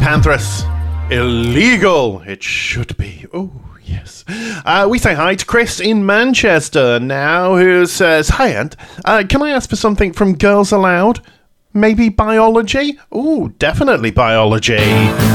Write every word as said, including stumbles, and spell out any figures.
Panthers. Illegal. It should be. Oh, yes. Uh, we say hi to Chris in Manchester now, who says, "Hi, Ant. Uh, can I ask for something from Girls Aloud? Maybe biology? Ooh, definitely biology."